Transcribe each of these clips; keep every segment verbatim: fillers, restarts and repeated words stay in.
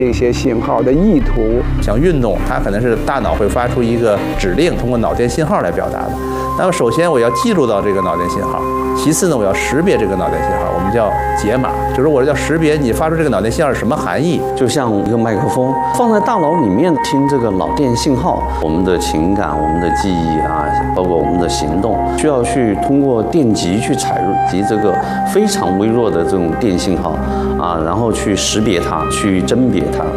这些信号的意图。 像运动，它可能是大脑会发出一个指令，通过脑电信号来表达的。那么首先我要记录到这个脑电信号，其次呢，我要识别这个脑电信号，我们叫解码，就是我要识别你发出这个脑电信号是什么含义。 就像一个麦克风放在大脑里面听这个脑电信号，我们的情感、我们的记忆啊，包括我们的行动，需要去通过电极去采入及这个非常微弱的这种电信号啊，然后去识别它，去甄别它。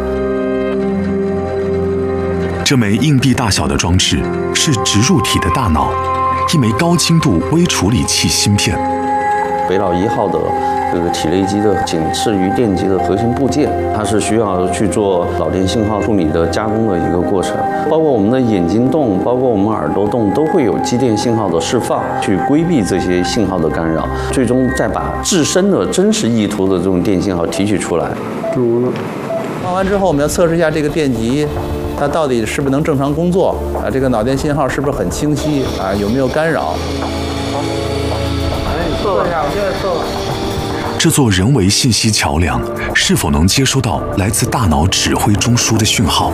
这枚硬币大小的装置是植入体的大脑，一枚高精度微处理器芯片。 北岛一号的这个体内机的仅次于电极的核心部件，它是需要去做脑电信号处理的加工的一个过程，包括我们的眼睛动，包括我们耳朵动，都会有肌电信号的释放，去规避这些信号的干扰，最终再把自身的真实意图的这种电信号提取出来。 读了， 放完之后，我们要测试一下这个电极，它到底是不是能正常工作啊？这个脑电信号是不是很清晰啊？有没有干扰？ 坐一下，我现在坐了。 这座人为信息桥梁是否能接收到来自大脑指挥中枢的讯号？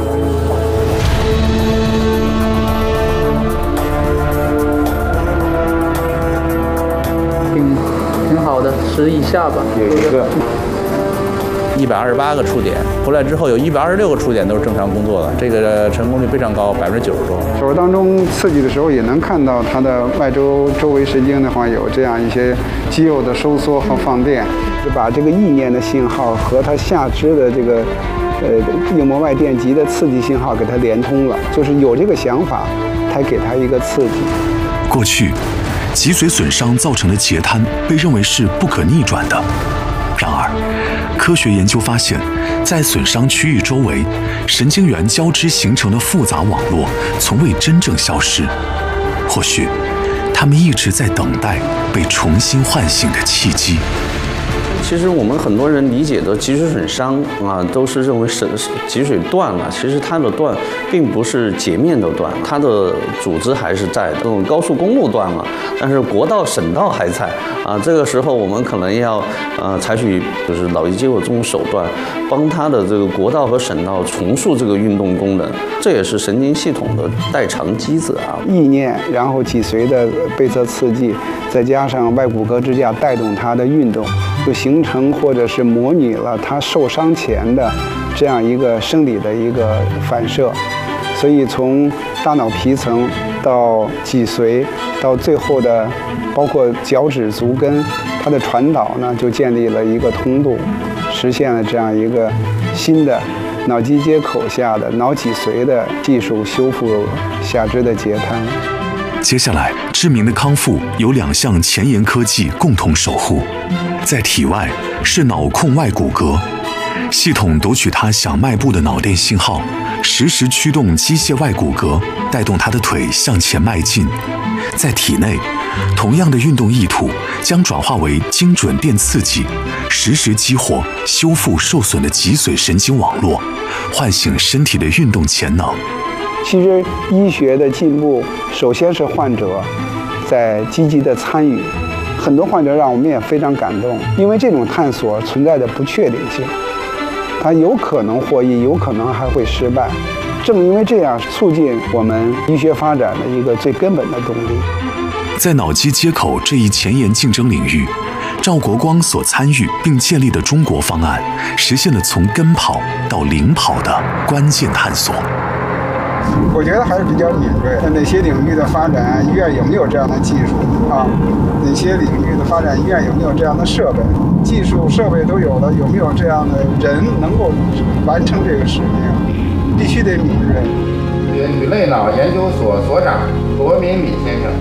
挺挺好的，十以下吧。 有一个一百二十八个触点，回来之后有一百二十六个触点都是正常工作的，这个成功率非常高，百分之九十多。 手当中刺激的时候，也能看到它的外周周围神经的话有这样一些肌肉的收缩和放电，就把这个意念的信号和它下肢的这个呃硬膜外电极的刺激信号给它连通了，就是有这个想法，才给它一个刺激。 过去，脊髓损伤造成的截瘫被认为是不可逆转的。然而，科学研究发现，在损伤区域周围，神经元交织形成的复杂网络从未真正消失。或许，他们一直在等待被重新唤醒的契机。 其实我们很多人理解的脊髓损伤啊，都是认为是脊髓断了。其实它的断并不是截面的断，它的组织还是在的。这种高速公路断了，但是国道、省道还在啊。这个时候我们可能要呃采取就是脑机接口这种手段，帮它的这个国道和省道重塑这个运动功能。这也是神经系统的代偿机制啊。 意念，然后脊髓的背侧刺激，再加上外骨骼支架带动它的运动，就形成或者是模拟了它受伤前的这样一个生理的一个反射。所以从大脑皮层到脊髓，到最后的包括脚趾足跟，它的传导呢就建立了一个通路，实现了这样一个新的脑机接口下的脑脊髓的技术修复下肢的截瘫。 接下来，知名的康复有两项前沿科技共同守护。在体外是脑控外骨骼，系统读取他想迈步的脑电信号，实时驱动机械外骨骼，带动他的腿向前迈进。在体内，同样的运动意图将转化为精准电刺激，实时激活修复受损的脊髓神经网络，唤醒身体的运动潜能。 其实医学的进步，首先是患者在积极的参与。很多患者让我们也非常感动，因为这种探索存在的不确定性，它有可能获益，有可能还会失败。正因为这样，促进我们医学发展的一个最根本的动力。 在脑机接口这一前沿竞争领域，赵国光所参与并建立的中国方案，实现了从跟跑到领跑的关键探索。 我觉得还是比较敏锐，哪些领域的发展，医院有没有这样的技术啊？哪些领域的发展，医院有没有这样的设备？技术设备都有了，有没有这样的人能够完成这个使命？必须得敏锐。 与类脑研究所所长罗明礼先生，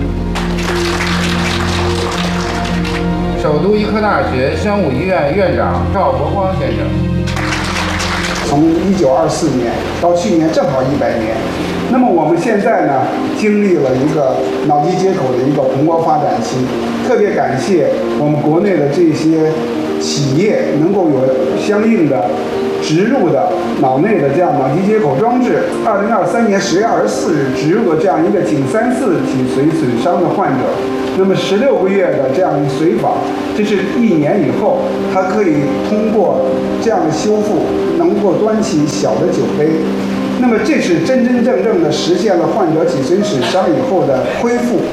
首都医科大学生物医院院长赵国光先生。 从一九二四年到去年正好一百年，那么我们现在呢，经历了一个脑机接口的一个蓬勃发展期。特别感谢我们国内的这些企业能够有相应的植入的脑内的这样脑机接口装置。二零二三年十月二十四日植入了这样一个颈三四脊髓损伤的患者，那么十六个月的这样一随访，这是一年以后，他可以通过这样的修复，能够端起小的酒杯。那么这是真真正正的实现了患者脊髓损伤以后的恢复。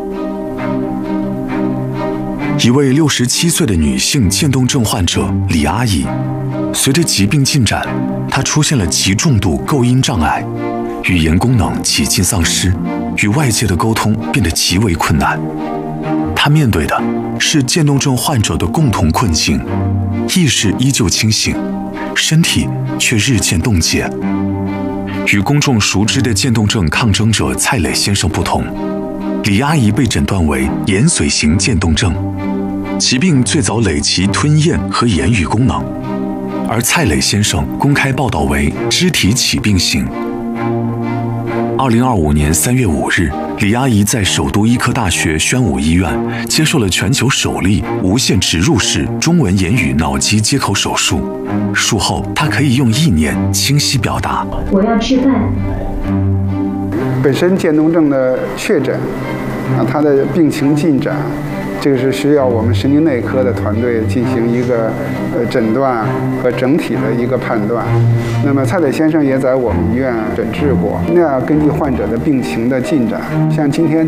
一位六十七岁的女性渐冻症患者李阿姨，随着疾病进展，她出现了极重度构音障碍，语言功能几近丧失，与外界的沟通变得极为困难。她面对的是渐冻症患者的共同困境，意识依旧清醒，身体却日渐冻结。与公众熟知的渐冻症抗争者蔡磊先生不同，李阿姨被诊断为延髓型渐冻症，疾病最早累及吞咽和言语功能，而蔡磊先生公开报道为肢体起病型。二零二五年三月五日，李阿姨在首都医科大学宣武医院接受了全球首例无线植入式中文言语脑机接口手术。术后，她可以用意念清晰表达：“ 我要吃饭。” 本身渐冻症的确诊，啊，它的病情进展，这个是需要我们神经内科的团队进行一个呃诊断和整体的一个判断。那么蔡磊先生也在我们医院诊治过，那要根据患者的病情的进展，像今天